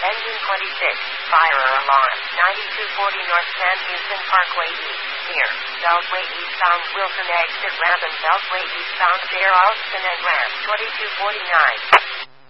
Engine 26. Fire alarm. 9240 North San Houston Parkway East. Near Beltway eastbound Wilson exit ramp and Beltway eastbound Fair Austin and ramp. 2249.